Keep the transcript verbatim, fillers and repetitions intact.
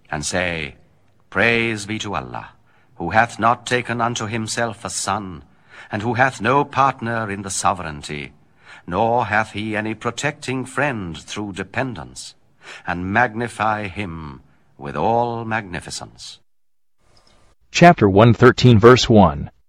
and say, Praise be to Allah, who hath not taken unto himself a son, and who hath no partner in the sovereignty, nor hath he any protecting friend through dependence, and magnify him with all magnificence. Chapter one thirteen, verse one.